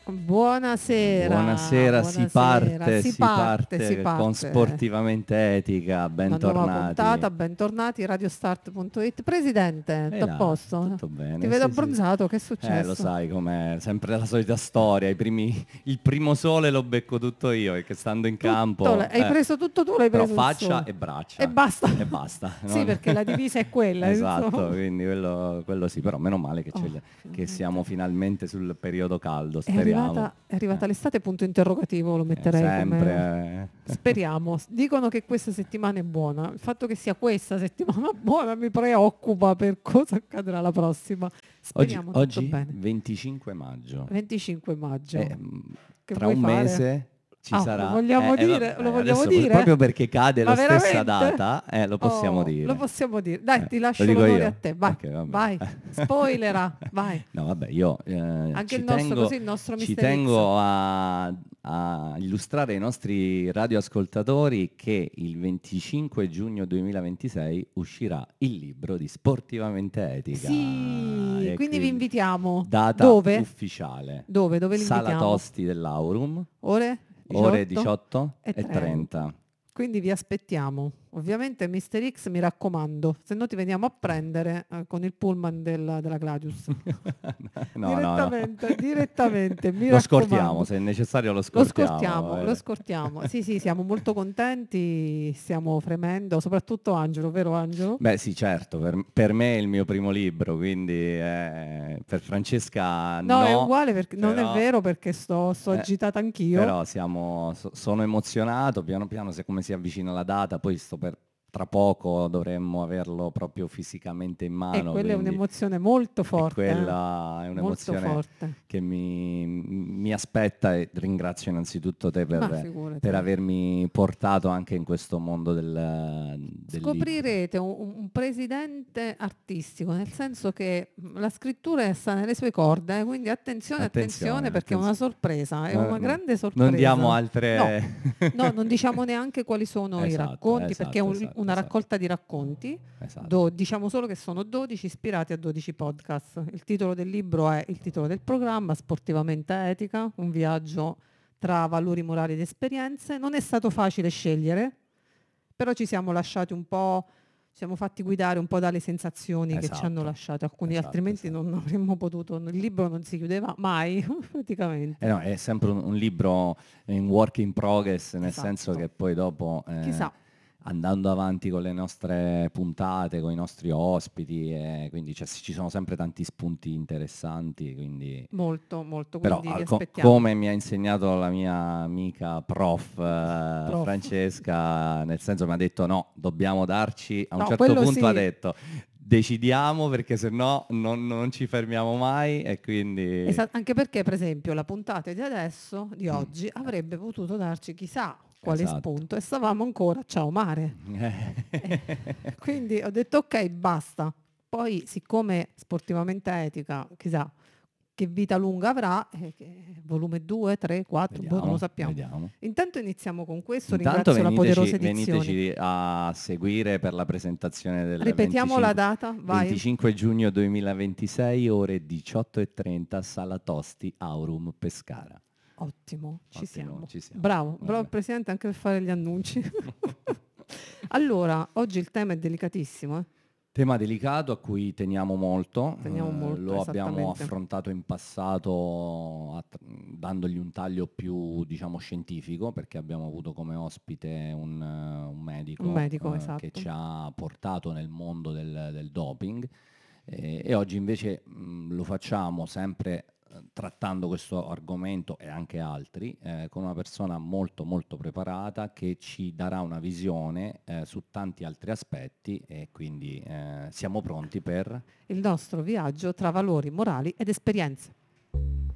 Buonasera. Buonasera, si parte si parte con Sportivamente Etica, bentornati. Una nuova puntata, bentornati, radiostart.it. Presidente, tutto a posto? Tutto bene. Ti vedo abbronzato, che è successo? Lo sai com'è, sempre la solita storia, il primo sole lo becco tutto io, perché stando in campo... Hai preso tutto tu, l'hai però preso faccia e braccia. E basta. E basta. Sì, perché la divisa è quella. Esatto, insomma. quindi quello sì, però meno male che siamo finalmente sul periodo caldo, speriamo. È arrivata l'estate, punto interrogativo, lo metterei sempre, come... Speriamo. Dicono che questa settimana è buona. Il fatto che sia questa settimana buona mi preoccupa per cosa accadrà la prossima. Speriamo oggi tutto bene. 25 maggio. 25 maggio. Che tra un fare? mese ci sarà. Lo vogliamo dire? Lo vogliamo dire? Proprio perché cade Ma la stessa data, lo possiamo dire. Lo possiamo dire. Dai, ti lascio lo dico l'onore io. a te. Vai, Okay, vai. Spoilera, vai. No, vabbè, io anche il nostro ci Mister X. tengo a illustrare ai nostri radioascoltatori che il 25 giugno 2026 uscirà il libro di Sportivamente Etica. Sì, quindi vi invitiamo. Data Dove? ufficiale. Dove li invitiamo? Sala Tosti dell'Aurum. Ore 18 e 30. Quindi vi aspettiamo. Ovviamente Mister X, mi raccomando, se no ti veniamo a prendere con il pullman della Gladius. Direttamente, mi lo raccomando. scortiamo, se è necessario lo scortiamo. Lo scortiamo. Sì, siamo molto contenti, stiamo fremendo, soprattutto Angelo, vero Angelo? Beh sì, certo, per me è il mio primo libro, quindi per Francesca no. È uguale, perché non è vero, perché sto agitata anch'io. Però sono emozionato, piano piano, come si avvicina la data, poi tra poco dovremmo averlo proprio fisicamente in mano. E quella è un'emozione molto forte. Quella è un'emozione che mi aspetta, e ringrazio innanzitutto te per avermi portato anche in questo mondo del Scoprirete un presidente artistico, nel senso che la scrittura sta nelle sue corde, quindi attenzione perché è una sorpresa, è una grande sorpresa. Non diamo altre... No, non diciamo neanche quali sono i racconti, perché è una raccolta di racconti. Diciamo solo che sono 12 ispirati a 12 podcast. Il titolo del libro è il titolo del programma, Sportivamente Etica, un viaggio tra valori morali ed esperienze. Non è stato facile scegliere, però ci siamo lasciati un po', ci siamo fatti guidare un po' dalle sensazioni che ci hanno lasciato alcuni, altrimenti non avremmo potuto, il libro non si chiudeva mai praticamente. No, è sempre un libro in work in progress, nel senso che poi dopo... Chissà. Andando avanti con le nostre puntate, con i nostri ospiti, quindi ci sono sempre tanti spunti interessanti. Quindi... Molto. Però come mi ha insegnato la mia amica prof. Francesca, nel senso mi ha detto no, dobbiamo darci, a un certo punto ha detto decidiamo, perché se no non ci fermiamo mai, e quindi... Anche perché, per esempio, la puntata di adesso, di oggi, avrebbe potuto darci chissà quale spunto, e stavamo ancora ciao mare. Quindi ho detto ok, basta. Poi, siccome Sportivamente Etica, chissà che vita lunga avrà, volume 2, 3, 4, non lo sappiamo. Vediamo. Intanto iniziamo con questo. Ringrazio la poderosa edizione. Veniteci a seguire per la presentazione del Ripetiamo la data, vai. 25 giugno 2026, ore 18:30, Sala Tosti, Aurum, Pescara. Ottimo, ci siamo. Bravo il Presidente anche per fare gli annunci. Allora, oggi il tema è delicatissimo. Tema delicato a cui teniamo molto. Lo abbiamo affrontato in passato dandogli un taglio più, diciamo, scientifico, perché abbiamo avuto come ospite un medico che ci ha portato nel mondo del doping, e oggi invece lo facciamo sempre trattando questo argomento e anche altri con una persona molto molto preparata, che ci darà una visione su tanti altri aspetti, e quindi siamo pronti per il nostro viaggio tra valori morali ed esperienze.